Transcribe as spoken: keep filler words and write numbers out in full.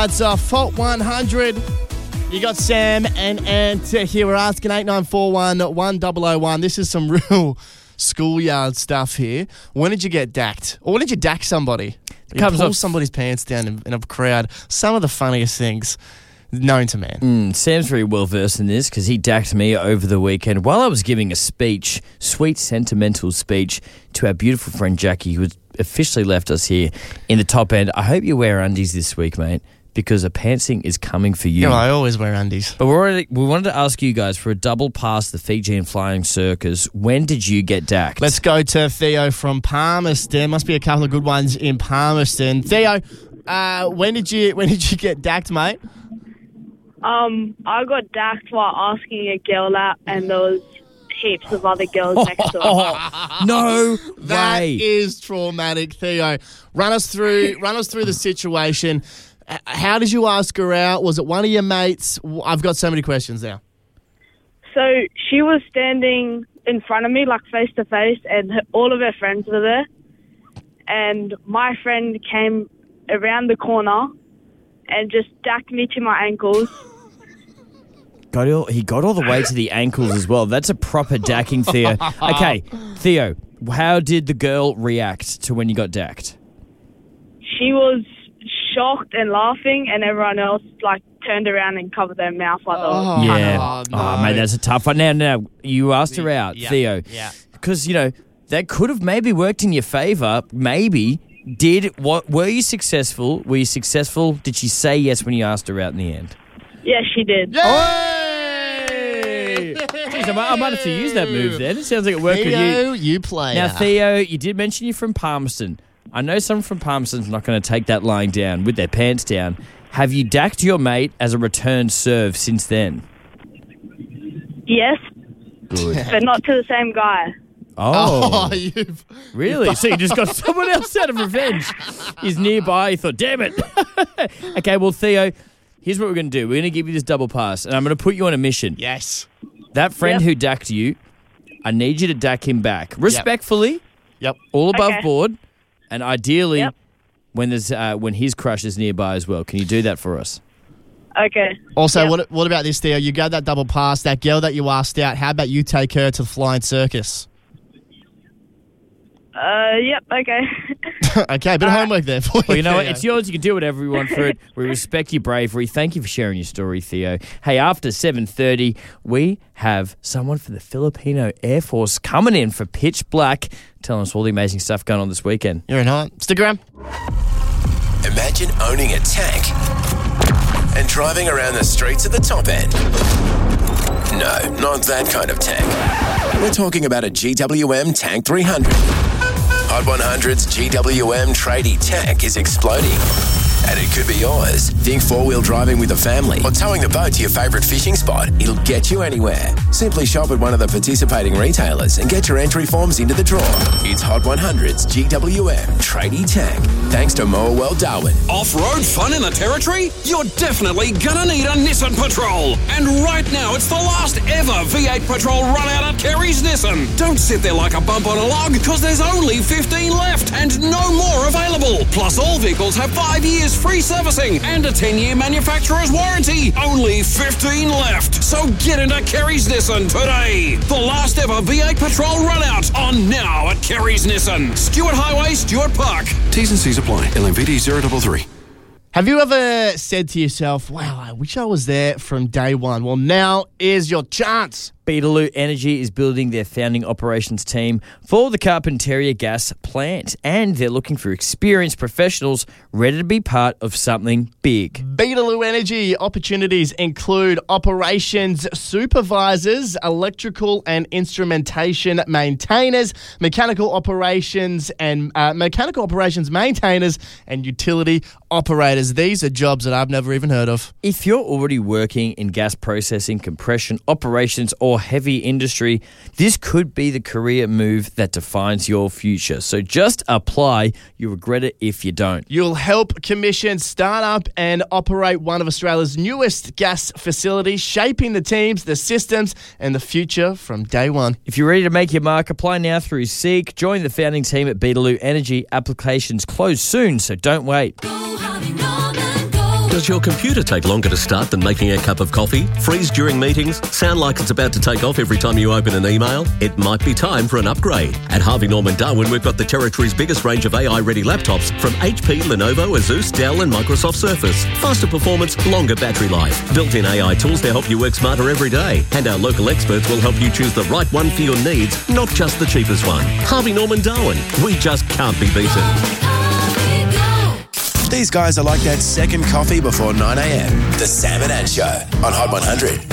it's uh, Fault one hundred. You got Sam and Ant here. We're asking eight nine four one, one zero zero one. This is some real schoolyard stuff here. When did you get dacked? Or when did you dack somebody? You comes pull off- somebody's pants down in, in a crowd. Some of the funniest things known to man. Mm, Sam's very well versed in this because he dacked me over the weekend while I was giving a speech, sweet, sentimental speech to our beautiful friend Jackie, who has officially left us here in the top end. I hope you wear undies this week, mate, because a pantsing is coming for you. You know, I always wear undies. But we're already, we wanted to ask you guys for a double pass the Fijian Flying Circus. When did you get dacked? Let's go to Theo from Palmerston. Must be a couple of good ones in Palmerston. Theo, uh, when did you when did you get dacked, mate? Um, I got dacked while asking a girl out, and there was heaps of other girls next to her. Oh, no That way. is traumatic, Theo. Run us through run us through the situation. Uh, How did you ask her out? Was it one of your mates? W- I've got so many questions now. So she was standing in front of me, like face to face, and her, all of her friends were there. And my friend came around the corner and just dacked me to my ankles. Got all, he got all the way to the ankles as well. That's a proper dacking, Theo. Okay, Theo, how did the girl react to when you got dacked? She was shocked and laughing, and everyone else like turned around and covered their mouth like they Oh. were Yeah. Oh, Oh, no. mate, that's a tough one. Now, now, you asked her out, Yeah, Theo. yeah. Because, you know, that could have maybe worked in your favour. Maybe. Did, what, were you successful? Were you successful? Did she say yes when you asked her out in the end? Yeah, she did. Hey! Jeez, I might, I might have to use that move then. It sounds like it worked with you. Theo, you play. Now, Theo, you did mention you're from Palmerston. I know someone from Palmerston's not going to take that lying down with their pants down. Have you dacked your mate as a return serve since then? Yes, Good. but not to the same guy. Oh, Oh, you've... really? So you just got someone else out of revenge. He's nearby. You thought, damn it. Okay, well, Theo, here's what we're going to do. We're going to give you this double pass, and I'm going to put you on a mission. Yes. That friend Yep. who dacked you, I need you to dack him back. Respectfully, Yep. all above Okay. board, and ideally Yep. when there's uh, when his crush is nearby as well. Can you do that for us? Okay. Also, Yep. what what about this, Theo? You got that double pass, that girl that you asked out. How about you take her to the Flying Circus? Uh, yep, okay. Okay, a bit of homework there for you. Well, you know what? Theo. It's yours. You can do whatever you want for it. We respect your bravery. Thank you for sharing your story, Theo. Hey, after seven thirty, we have someone from the Filipino Air Force coming in for Pitch Black, telling us all the amazing stuff going on this weekend. You're in hot. Stick around. Imagine owning a tank and driving around the streets at the top end. No, not that kind of tank. We're talking about a G W M Tank three hundred. Hot one hundred's G W M tradie tank is exploding. And it could be yours. Think four-wheel driving with a family or towing the boat to your favourite fishing spot. It'll get you anywhere. Simply shop at one of the participating retailers and get your entry forms into the draw. It's Hot one hundred's G W M Tradie Tank. Thanks to Moorwell Darwin. Off-road fun in the territory? You're definitely gonna need a Nissan Patrol. And right now, it's the last ever V eight Patrol run out at Kerry's Nissan. Don't sit there like a bump on a log, because there's only fifteen left and no more available. Plus, all vehicles have five years free servicing and a ten-year manufacturer's warranty. Only fifteen left. So get into Kerry's Nissan today. The last ever V eight Patrol run out on now at Kerry's Nissan. Stewart Highway, Stewart Park. T's and C's apply. L M V D zero three three. Have you ever said to yourself, wow, I wish I was there from day one? Well, now is your chance. Beetaloo Energy is building their founding operations team for the Carpentaria gas plant, and they're looking for experienced professionals ready to be part of something big. Beetaloo Energy opportunities include operations supervisors, electrical and instrumentation maintainers, mechanical operations and uh, mechanical operations maintainers, and utility operators. These are jobs that I've never even heard of. If you're already working in gas processing, compression, operations, or heavy industry, this could be the career move that defines your future. So just apply. You'll regret it if you don't. You'll help commission, start up and operate one of Australia's newest gas facilities, shaping the teams, the systems and the future from day one. If you're ready to make your mark, apply now through Seek. Join the founding team at Beetaloo Energy. Applications close soon, so don't wait. Go, honey, Norman, go. Does your computer take longer to start than making a cup of coffee? Freeze during meetings? Sound like it's about to take off every time you open an email? It might be time for an upgrade. At Harvey Norman Darwin, we've got the territory's biggest range of A I-ready laptops from H P, Lenovo, Asus, Dell and Microsoft Surface. Faster performance, longer battery life. Built-in A I tools to help you work smarter every day. And our local experts will help you choose the right one for your needs, not just the cheapest one. Harvey Norman Darwin. We just can't be beaten. These guys are like that second coffee before nine a.m. The Sam and Ann Show on Hot one hundred.